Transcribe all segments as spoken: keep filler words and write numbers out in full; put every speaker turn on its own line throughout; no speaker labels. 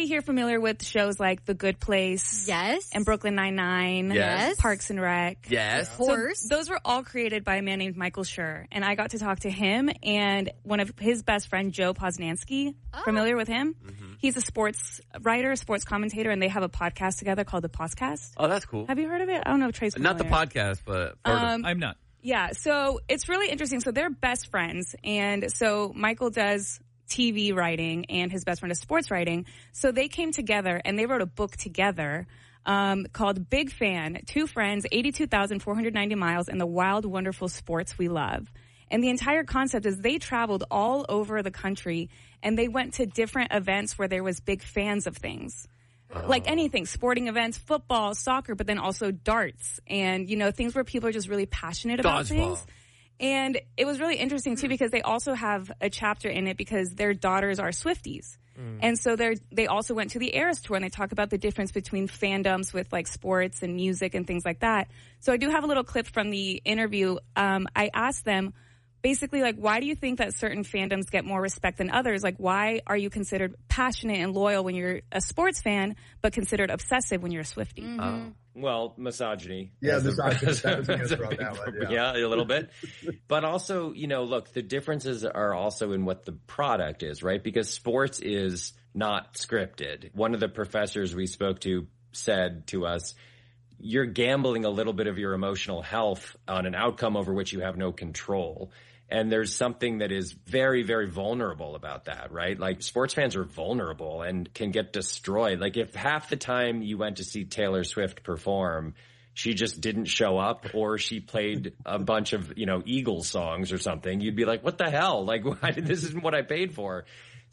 anybody here familiar with shows like The Good Place?
Yes.
And Brooklyn Nine-Nine?
Yes.
Parks and Rec?
Yes.
Of course.
So those were all created by a man named Michael Schur. And I got to talk to him and one of his best friend, Joe Posnanski.
Oh.
Familiar with him?
Mm-hmm.
He's a sports writer, sports commentator, and they have a podcast together called The Poscast.
Oh, that's cool.
Have you heard of it? I don't know if Trey's familiar.
Not the podcast, but heard of
Um,
I'm not.
Yeah, so it's really interesting. So they're best friends. And so Michael does T V writing and his best friend is sports writing. So they came together and they wrote a book together um, called Big Fan, Two Friends, eighty-two thousand four hundred ninety miles, and the Wild, Wonderful Sports We Love. And the entire concept is they traveled all over the country and they went to different events where there was big fans of things.
Oh.
Like anything, sporting events, football, soccer, but then also darts and, you know, things where people are just really passionate about
Dodgeball.
things. And it was really interesting, too, because they also have a chapter in it because their daughters are Swifties. Mm. And so they they also went to the Eras Tour, and they talk about the difference between fandoms with, like, sports and music and things like that. So I do have a little clip from the interview. Um, I asked them, basically, like, why do you think that certain fandoms get more respect than others? Like, why are you considered passionate and loyal when you're a sports fan, but considered obsessive when you're a Swiftie?
Mm-hmm.
Oh.
Well, misogyny.
Yeah,
As a-
misogyny.
as a-
That was a
as
good
a
one,
big-
that one,
yeah.
yeah.
a little bit. But also, you know, look, the differences are also in what the product is, right? Because sports is not scripted. One of the professors we spoke to said to us, you're gambling a little bit of your emotional health on an outcome over which you have no control. And there's something that is very, very vulnerable about that, right? Like sports fans are vulnerable and can get destroyed. Like if half the time you went to see Taylor Swift perform, she just didn't show up or she played a bunch of, you know, Eagles songs or something, you'd be like, what the hell? Like, why did, this isn't what I paid for.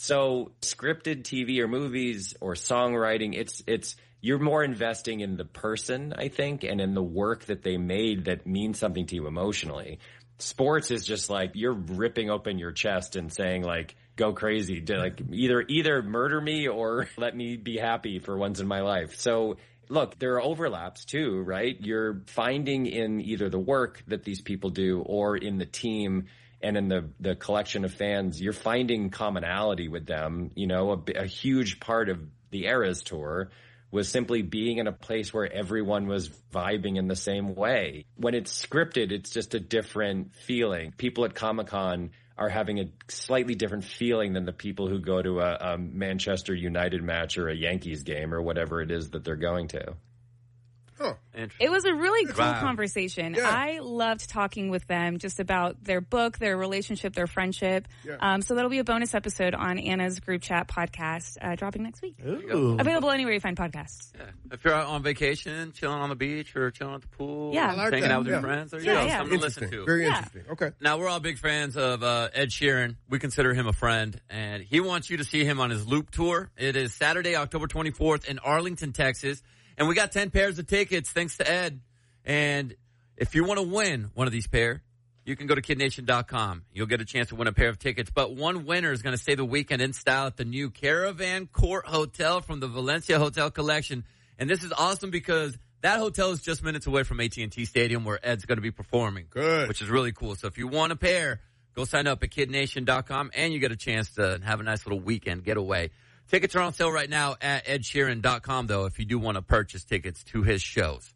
So scripted T V or movies or songwriting, it's, it's, you're more investing in the person, I think, and in the work that they made that means something to you emotionally. Sports is just like you're ripping open your chest and saying like, go crazy, to like either, either murder me or let me be happy for once in my life. So look, there are overlaps too, right? You're finding in either the work that these people do or in the team and in the, the collection of fans, you're finding commonality with them. You know, a, a huge part of the Eras Tour was simply being in a place where everyone was vibing in the same way. When it's scripted, it's just a different feeling. People at Comic-Con are having a slightly different feeling than the people who go to a, a Manchester United match or a Yankees game or whatever it is that they're going to.
Huh.
It was a really cool
Wow.
conversation.
Yeah.
I loved talking with them just about their book, their relationship, their friendship.
Yeah.
Um, so that'll be a bonus episode on Anna's group chat podcast uh, dropping next week.
Ooh.
Available anywhere you find podcasts.
Yeah. If you're out on vacation, chilling on the beach or chilling at the pool,
Yeah.
or
I
like
hanging
that.
out with your
Yeah.
friends, there you
Yeah,
go.
yeah.
Something to listen
Interesting.
to.
Very
Yeah.
interesting. Okay.
Now, we're all big fans of uh, Ed Sheeran. We consider him a friend, and he wants you to see him on his Loop Tour. It is Saturday, October twenty-fourth in Arlington, Texas. And we got ten pairs of tickets, thanks to Ed. And if you want to win one of these pair, you can go to kid nation dot com. You'll get a chance to win a pair of tickets. But one winner is going to stay the weekend in style at the new Caravan Court Hotel from the Valencia Hotel Collection. And this is awesome because that hotel is just minutes away from A T and T Stadium where Ed's going to be performing.
Good.
Which is really cool. So if you want a pair, go sign up at kid nation dot com and you get a chance to have a nice little weekend getaway. Tickets are on sale right now at ed sheeran dot com, though, if you do want to purchase tickets to his shows.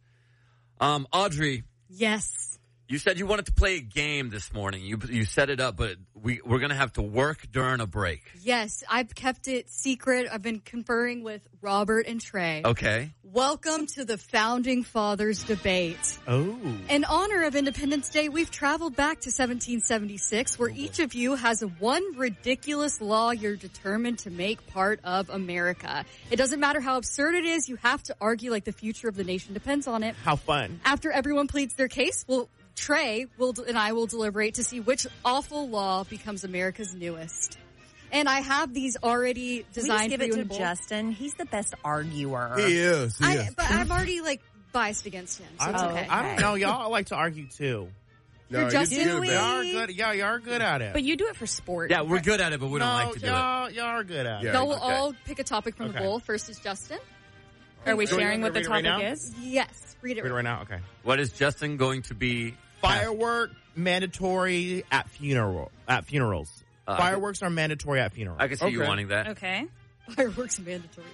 Um, Audrey,
Yes.
you said you wanted to play a game this morning. You you set it up, but we, we're going to have to work during a break.
Yes, I've kept it secret. I've been conferring with Robert and Trey.
Okay.
Welcome to the Founding Fathers debate.
Oh.
In honor of Independence Day, we've traveled back to seventeen seventy-six, where each of you has one ridiculous law you're determined to make part of America. It doesn't matter how absurd it is, you have to argue like the future of the nation depends on it.
How fun.
After everyone pleads their case, we'll Trey will and I will deliberate to see which awful law becomes America's newest. And I have these already
Can we just
designed
give
for you
it
in
to
bold.
Justin? He's the best arguer.
He is. He
I,
is.
but I'm already like biased against him, so it's
Oh,
okay.
I don't know. Y'all like to argue too.
No,
You're just
you do,
doing-
man.
Y'all are good. Yeah, y'all are good at it.
But you do it for sport.
Yeah, we're good at it, but we don't
no,
like to do it.
y'all, y'all are good at it.
Yeah.
Y'all will
Okay.
all pick a topic from the
Okay.
bowl. First is Justin.
Are we
Do you
sharing
want
what
me
the
to read it right
topic
now?
is?
Yes, read it.
Read it right now. Okay.
What is Justin going to be?
Firework mandatory at funeral at funerals.
Uh,
Fireworks are mandatory at funerals.
I can see you
Okay.
wanting that.
Okay.
Fireworks mandatory.